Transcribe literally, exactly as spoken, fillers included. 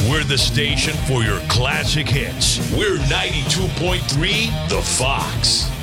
We're the station for your classic hits. We're ninety-two point three The Fox.